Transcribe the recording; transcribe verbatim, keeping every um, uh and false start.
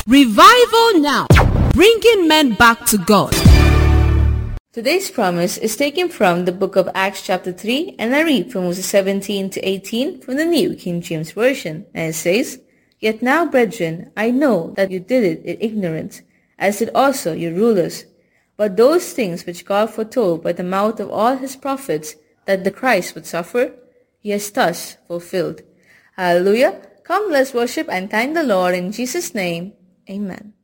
Revival Now, bringing men back to God. Today's promise is taken from the book of Acts chapter three, and I read from verses seventeen to eighteen from the New King James Version, and it says, "Yet now, brethren, I know that you did it in ignorance, as did also your rulers. But those things which God foretold by the mouth of all his prophets, that the Christ would suffer, he has thus fulfilled." Hallelujah! Come, let's worship and thank the Lord in Jesus' name. Amen.